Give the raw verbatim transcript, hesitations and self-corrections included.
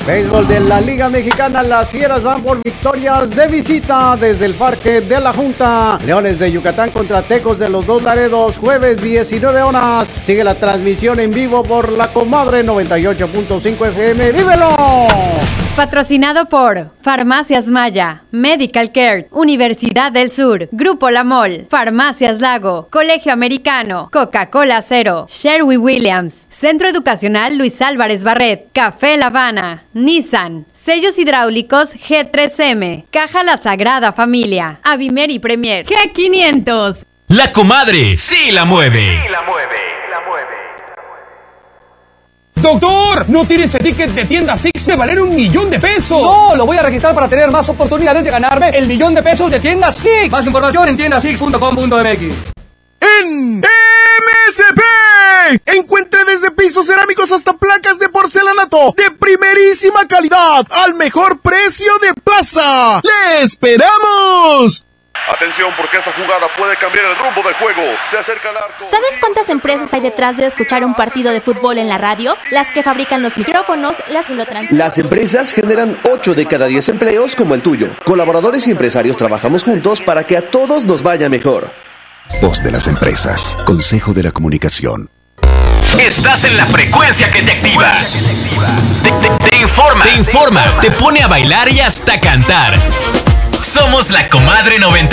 Béisbol de la Liga Mexicana, las Fieras van por victorias de visita desde el Parque de la Junta. Leones de Yucatán contra Tecos de los Dos Laredos, jueves diecinueve horas. Sigue la transmisión en vivo por La Comadre noventa y ocho punto cinco F M. ¡Vívelo! Patrocinado por Farmacias Maya, Medical Care, Universidad del Sur, Grupo La Mol, Farmacias Lago, Colegio Americano, Coca-Cola Cero, Sherwin Williams, Centro Educacional Luis Álvarez Barret, Café La Habana, Nissan, Sellos Hidráulicos G tres M, Caja La Sagrada Familia, Avimer y Premier, G quinientos. La Comadre sí la mueve. Sí la mueve, la mueve. ¡Doctor! ¿No tienes el ticket de tienda Six de valer un millón de pesos? No, lo voy a registrar para tener más oportunidades de ganarme el millón de pesos de tienda Six. Más información en tienda six punto com punto m x. En M S P, encuentre desde pisos cerámicos hasta placas de porcelanato de primerísima calidad al mejor precio de plaza. ¡Le esperamos! Atención, porque esta jugada puede cambiar el rumbo del juego. Se acerca el arco. ¿Sabes cuántas empresas hay detrás de escuchar un partido de fútbol en la radio? Las que fabrican los micrófonos, las que lo transmiten. Las empresas generan ocho de cada diez empleos como el tuyo. Colaboradores y empresarios trabajamos juntos para que a todos nos vaya mejor. Voz de las empresas. Consejo de la Comunicación. Estás en la frecuencia que te activa. Te, te, te informa. Te informa. Te pone a bailar y hasta cantar. Somos La Comadre noventa